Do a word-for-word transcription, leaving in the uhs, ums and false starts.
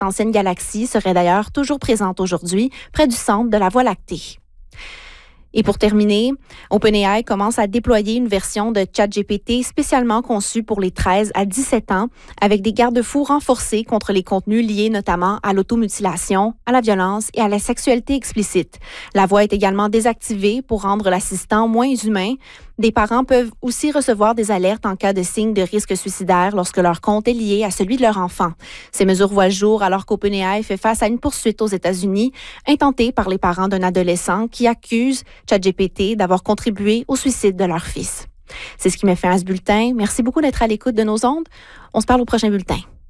ancienne galaxie serait d'ailleurs toujours présente aujourd'hui près du centre de la Voie lactée. Et pour terminer, OpenAI commence à déployer une version de ChatGPT spécialement conçue pour les treize à dix-sept ans, avec des garde-fous renforcés contre les contenus liés notamment à l'automutilation, à la violence et à la sexualité explicite. La voix est également désactivée pour rendre l'assistant moins humain. Des parents peuvent aussi recevoir des alertes en cas de signe de risque suicidaire lorsque leur compte est lié à celui de leur enfant. Ces mesures voient le jour alors qu'OpenAI fait face à une poursuite aux États-Unis intentée par les parents d'un adolescent qui accuse ChatGPT d'avoir contribué au suicide de leur fils. C'est ce qui met fin à ce bulletin. Merci beaucoup d'être à l'écoute de nos ondes. On se parle au prochain bulletin.